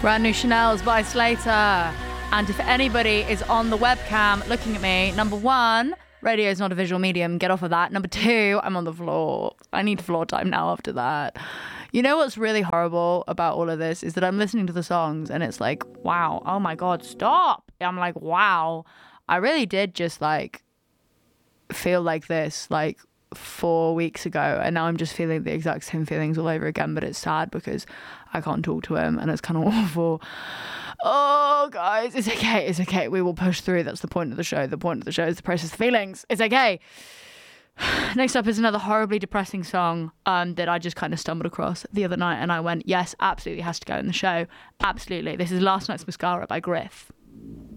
Brand new Chanel's by Slater. And if anybody is on the webcam looking at me, number one, radio is not a visual medium. Get off of that. Number two, I'm on the floor. I need floor time now after that. You know what's really horrible about all of this is that I'm listening to the songs and it's like, wow, oh my God, stop. I'm like, wow, I really did just like feel like this like 4 weeks ago, and now I'm just feeling the exact same feelings all over again. But it's sad because I can't talk to him and it's kind of awful. Oh guys, it's okay, we will push through. That's the point of the show. The point of the show is the process of feelings. It's okay. Next up is another horribly depressing song that I just kind of stumbled across the other night and I went, yes, absolutely has to go in the show. Absolutely. This is Last Night's Mascara by Griff.